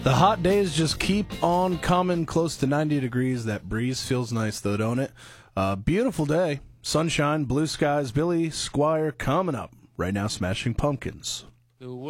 The hot days just keep on coming, close to 90 degrees. That breeze feels nice, though, don't it? Beautiful day. Sunshine, blue skies. Billy Squire coming up right now, Smashing Pumpkins.